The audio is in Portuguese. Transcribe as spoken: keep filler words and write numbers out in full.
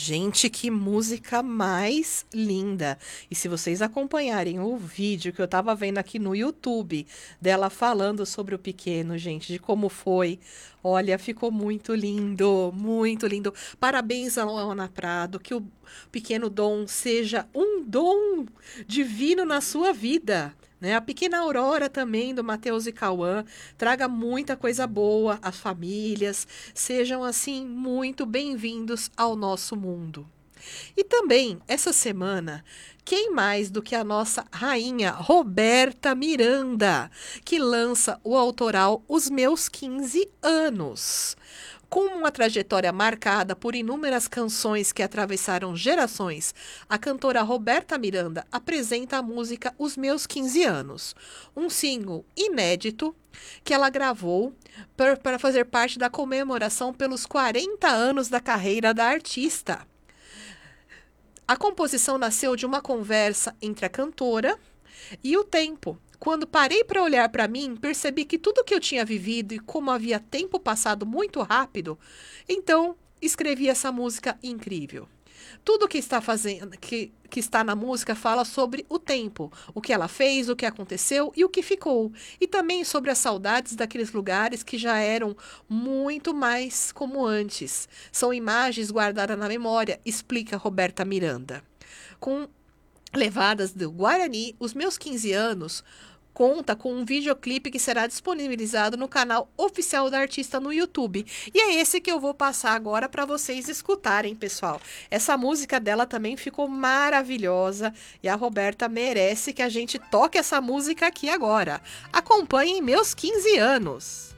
Gente, que música mais linda! E se vocês acompanharem o vídeo que eu estava vendo aqui no YouTube dela falando sobre o pequeno, gente, de como foi, olha, ficou muito lindo, muito lindo. Parabéns a Ana Prado, que o pequeno Dom seja um dom divino na sua vida. Né? A pequena Aurora também, do Matheus e Cauã, traga muita coisa boa às famílias, sejam assim muito bem-vindos ao nosso mundo. E também, essa semana, quem mais do que a nossa rainha Roberta Miranda, que lança o autoral Os Meus quinze Anos. Com uma trajetória marcada por inúmeras canções que atravessaram gerações, a cantora Roberta Miranda apresenta a música Os Meus quinze Anos, um single inédito que ela gravou para fazer parte da comemoração pelos quarenta anos da carreira da artista. A composição nasceu de uma conversa entre a cantora e o tempo. Quando parei para olhar para mim, percebi que tudo que eu tinha vivido e como havia tempo passado muito rápido, então escrevi essa música incrível. Tudo que está fazendo, que, que está na música fala sobre o tempo, o que ela fez, o que aconteceu e o que ficou. E também sobre as saudades daqueles lugares que já eram muito mais como antes. São imagens guardadas na memória, explica Roberta Miranda. Com levadas do Guarani, Os Meus quinze Anos conta com um videoclipe que será disponibilizado no canal oficial da artista no YouTube. E é esse que eu vou passar agora para vocês escutarem, pessoal. Essa música dela também ficou maravilhosa e a Roberta merece que a gente toque essa música aqui agora. Acompanhem Meus quinze Anos.